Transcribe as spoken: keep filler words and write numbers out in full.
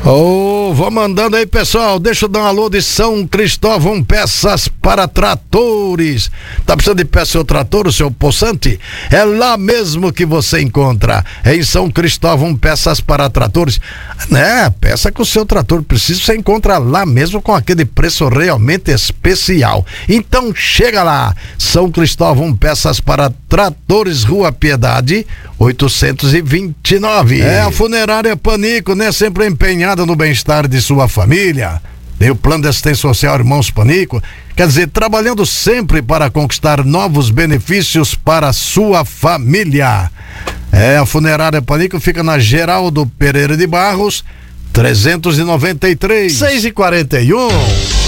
Ô, oh, vou mandando aí, pessoal. Deixa eu dar um alô de São Cristóvão Peças para Tratores. Tá precisando de peça seu trator, o seu poçante? É lá mesmo que você encontra. É em São Cristóvão Peças para Tratores. Né? Peça que o seu trator precisa, você encontra lá mesmo com aquele preço realmente especial. Então chega lá. São Cristóvão Peças para Tratores, Rua Piedade, oitocentos e vinte e nove. É a Funerária Panico, né? Sempre empenhada no bem-estar de sua família. Tem o plano de assistência social Irmãos Panico, quer dizer, trabalhando sempre para conquistar novos benefícios para a sua família. É, a Funerária Panico fica na Geraldo Pereira de Barros, trezentos e noventa e três. seis e quarenta e um.